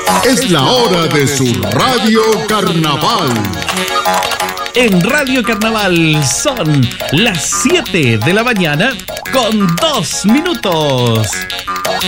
Es la hora de su Radio Carnaval. En Radio Carnaval son las 7 de la mañana con 2 minutos.